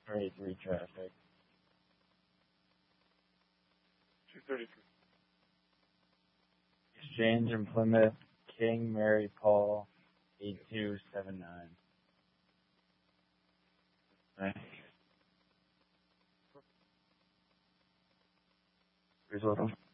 233 traffic. 233. Exchange in Plymouth, King Mary Paul, 8279. Right. Here's what